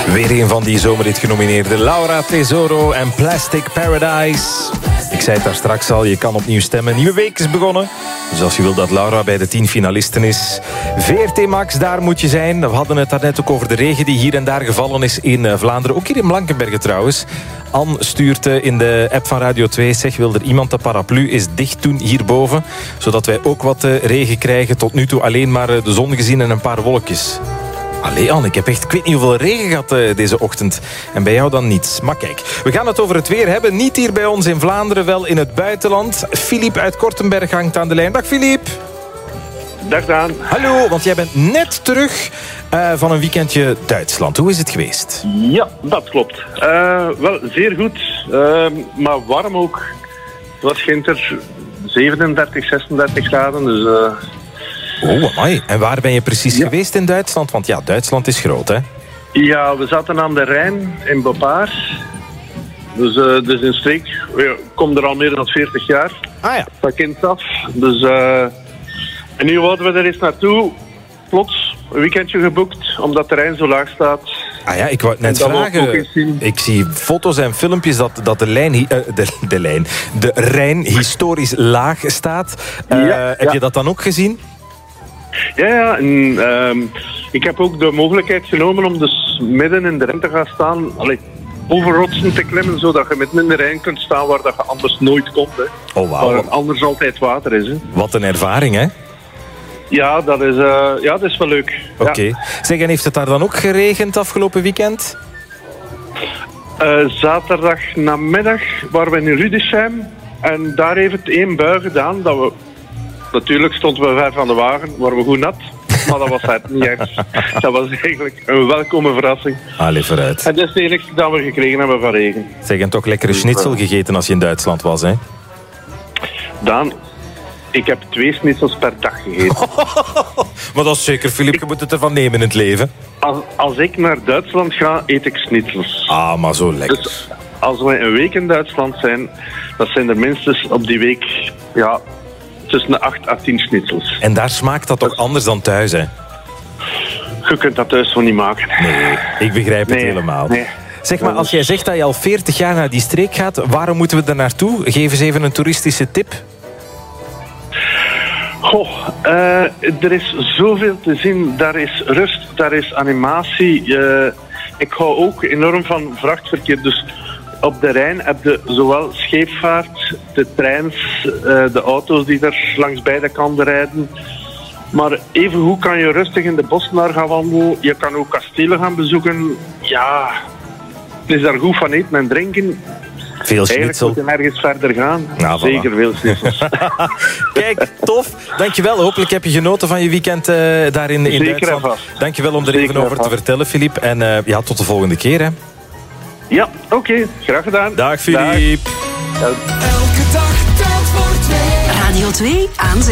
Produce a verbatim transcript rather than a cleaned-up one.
Weer een van die zomerhit genomineerde Laura Tesoro en Plastic Paradise. Ik zei het daar straks al, je kan opnieuw stemmen. Nieuwe week is begonnen. Dus als je wil dat Laura bij de tien finalisten is. V R T Max, daar moet je zijn. We hadden het daarnet ook over de regen die hier en daar gevallen is in Vlaanderen. Ook hier in Blankenberge trouwens. Anne stuurt in de app van Radio twee. Zeg, wil er iemand de paraplu eens dicht doen hierboven? Zodat wij ook wat regen krijgen. Tot nu toe alleen maar de zon gezien en een paar wolkjes. Allee Anne, ik heb echt, ik weet niet hoeveel regen gehad uh, deze ochtend. En bij jou dan niets. Maar kijk, we gaan het over het weer hebben. Niet hier bij ons in Vlaanderen, wel in het buitenland. Filip uit Kortenberg hangt aan de lijn. Dag Filip. Dag Daan. Hallo, want jij bent net terug uh, van een weekendje Duitsland. Hoe is het geweest? Ja, dat klopt. Uh, wel, zeer goed. Uh, maar warm ook. Het was ginter zevenendertig, zesendertig graden, dus... Uh... Oh, amai. En waar ben je precies ja. geweest in Duitsland? Want ja, Duitsland is groot, hè? Ja, we zaten aan de Rijn in Bopaar. Dus, uh, dus in streek. Ik kom er al meer dan veertig jaar. Ah ja. Van kind af. Dus, uh, en nu wouden we er eens naartoe. Plots een weekendje geboekt, omdat de Rijn zo laag staat. Ah ja, ik wou het net vragen. Ik zie foto's en filmpjes dat, dat de, lijn, uh, de, de lijn, de Rijn historisch laag staat. Uh, ja, heb ja. je dat dan ook gezien? Ja, ja. En, uh, ik heb ook de mogelijkheid genomen om dus midden in de Rijn te gaan staan. Allee, over rotsen te klimmen, zodat je midden in de Rijn kunt staan waar dat je anders nooit komt. Hè. Oh, wow. Waar anders altijd water is. Hè. Wat een ervaring, hè? Ja, dat is, uh, ja, dat is wel leuk. Oké. Okay. Ja. Zeg, en heeft het daar dan ook geregend afgelopen weekend? Uh, zaterdag namiddag waren we in Rüdesheim. En daar heeft het één bui gedaan. Dat we, natuurlijk stonden we ver van de wagen, waren we goed nat. Maar dat was het niet echt. Dat was eigenlijk een welkome verrassing. Allee, vooruit. En dat is het enige dat we gekregen hebben van regen. Zeg, en toch lekkere schnitzel gegeten als je in Duitsland was, hè? Daan, ik heb twee schnitzels per dag gegeten. Maar dat is zeker, Filip, je moet het ervan nemen in het leven. Als, als ik naar Duitsland ga, eet ik schnitzels. Ah, maar zo lekker. Dus als we een week in Duitsland zijn, dat zijn er minstens op die week... ja. tussen de acht à tien schnitzels. En daar smaakt dat toch anders dan thuis, hè? Je kunt dat thuis gewoon niet maken. Nee, ik begrijp het nee, helemaal. Nee. Zeg maar, als jij zegt dat je al veertig jaar naar die streek gaat, waarom moeten we er naartoe? Geef eens even een toeristische tip. Goh, uh, er is zoveel te zien. Daar is rust, daar is animatie. Uh, ik hou ook enorm van vrachtverkeer, dus... Op de Rijn heb je zowel scheepvaart, de treins, de auto's die er langs beide kanten rijden. Maar even hoe kan je rustig in de bossen naar gaan wandelen. Je kan ook kastelen gaan bezoeken. Ja, het is daar goed van eten en drinken. Veel schnitzel. Eigenlijk moet je nergens verder gaan. Nou, Zeker voilà. veel schnitzels. Kijk, tof. Dankjewel. Hopelijk heb je genoten van je weekend uh, daar in, in Duitsland. Dankjewel om er Zeker even over te vertellen, Filip. En uh, ja, tot de volgende keer, hè. Ja, oké. Okay. Graag gedaan. Dag, Filip. Dag. Elke dag telt voor twee. Radio twee aan zee.